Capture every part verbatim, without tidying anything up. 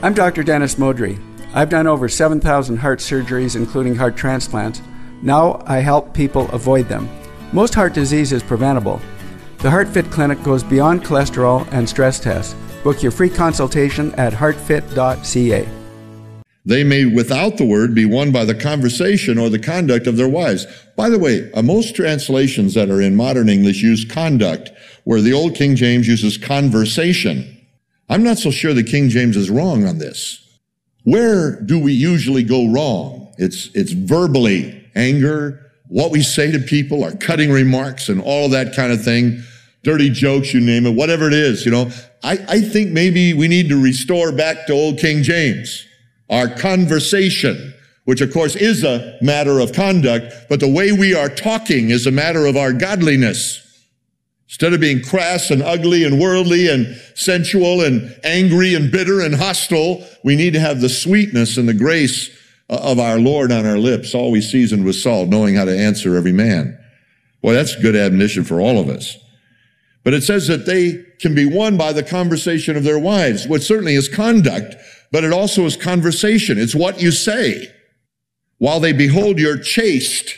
I'm Doctor Dennis Modry. I've done over seven thousand heart surgeries, including heart transplants. Now I help people avoid them. Most heart disease is preventable. The HeartFit Clinic goes beyond cholesterol and stress tests. Book your free consultation at heart fit dot c a. They may, without the word, be won by the conversation or the conduct of their wives. By the way, uh, most translations that are in modern English use conduct, where the old King James uses conversation. I'm not so sure the King James is wrong on this. Where do we usually go wrong? It's, it's verbally, anger, what we say to people, our cutting remarks and all of that kind of thing, dirty jokes, you name it, whatever it is, you know. I, I think maybe we need to restore back to old King James, our conversation, which of course is a matter of conduct, but the way we are talking is a matter of our godliness. Instead of being crass and ugly and worldly and sensual and angry and bitter and hostile, we need to have the sweetness and the grace of our Lord on our lips, always seasoned with salt, knowing how to answer every man. Well, that's good admonition for all of us. But it says that they can be won by the conversation of their wives, which certainly is conduct, but it also is conversation. It's what you say. While they behold your chaste,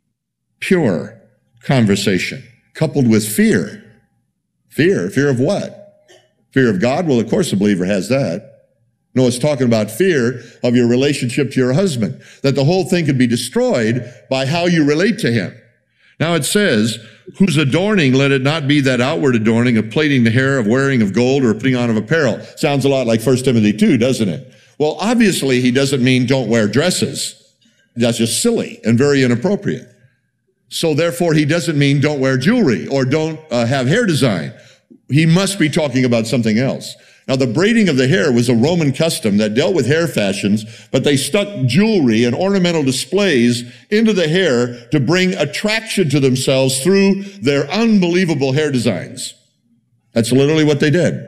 pure conversation, coupled with fear. Fear? Fear of what? Fear of God? Well, of course a believer has that. No, it's talking about fear of your relationship to your husband, that the whole thing could be destroyed by how you relate to him. Now it says, whose adorning, let it not be that outward adorning of plaiting the hair, of wearing of gold, or putting on of apparel. Sounds a lot like First Timothy two, doesn't it? Well, obviously he doesn't mean don't wear dresses. That's just silly and very inappropriate. So therefore he doesn't mean don't wear jewelry or don't uh, have hair design. He must be talking about something else. Now, the braiding of the hair was a Roman custom that dealt with hair fashions, but they stuck jewelry and ornamental displays into the hair to bring attraction to themselves through their unbelievable hair designs. That's literally what they did.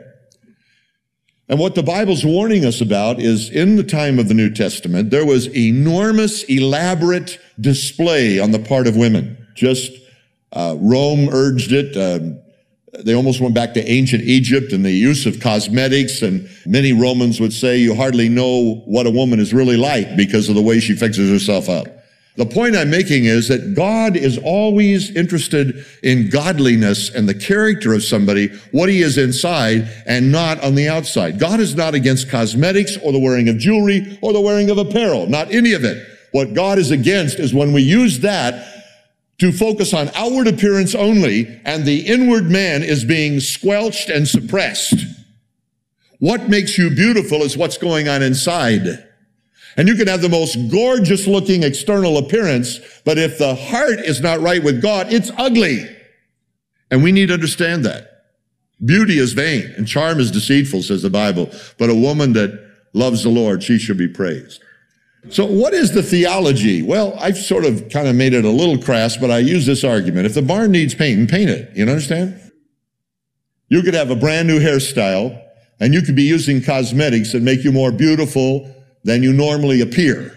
And what the Bible's warning us about is in the time of the New Testament, there was enormous, elaborate display on the part of women. Just uh, Rome urged it. Uh, They almost went back to ancient Egypt and the use of cosmetics, and many Romans would say you hardly know what a woman is really like because of the way she fixes herself up. The point I'm making is that God is always interested in godliness and the character of somebody, what he is inside and not on the outside. God is not against cosmetics or the wearing of jewelry or the wearing of apparel, not any of it. What God is against is when we use that to focus on outward appearance only, and the inward man is being squelched and suppressed. What makes you beautiful is what's going on inside. And you can have the most gorgeous looking external appearance, but if the heart is not right with God, it's ugly. And we need to understand that. Beauty is vain and charm is deceitful, says the Bible, but a woman that loves the Lord, she should be praised. So what is the theology? Well, I've sort of kind of made it a little crass, but I use this argument. If the barn needs painting, paint it. You understand? You could have a brand new hairstyle, and you could be using cosmetics that make you more beautiful than you normally appear.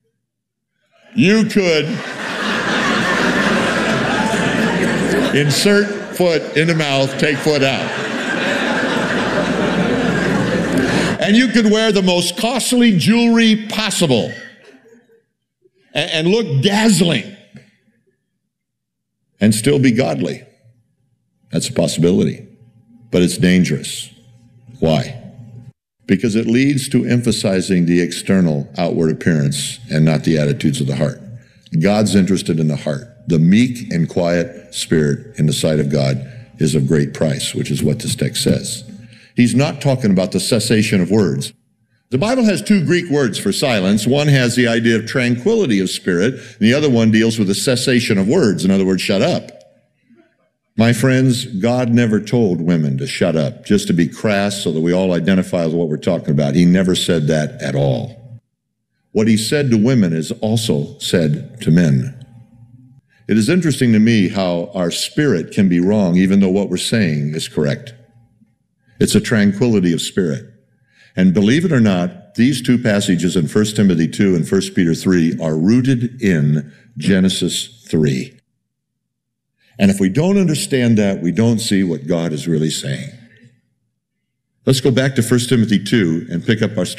You could insert foot in the mouth, take foot out. And you could wear the most costly jewelry possible and, and look dazzling and still be godly. That's a possibility, but it's dangerous. Why? Because it leads to emphasizing the external outward appearance and not the attitudes of the heart. God's interested in the heart. The meek and quiet spirit in the sight of God is of great price, which is what this text says. He's not talking about the cessation of words. The Bible has two Greek words for silence. One has the idea of tranquility of spirit, and the other one deals with the cessation of words. In other words, shut up. My friends, God never told women to shut up, just to be crass so that we all identify with what we're talking about. He never said that at all. What he said to women is also said to men. It is interesting to me how our spirit can be wrong, even though what we're saying is correct. It's a tranquility of spirit. And believe it or not, these two passages in First Timothy two and First Peter three are rooted in Genesis three. And if we don't understand that, we don't see what God is really saying. Let's go back to First Timothy two and pick up our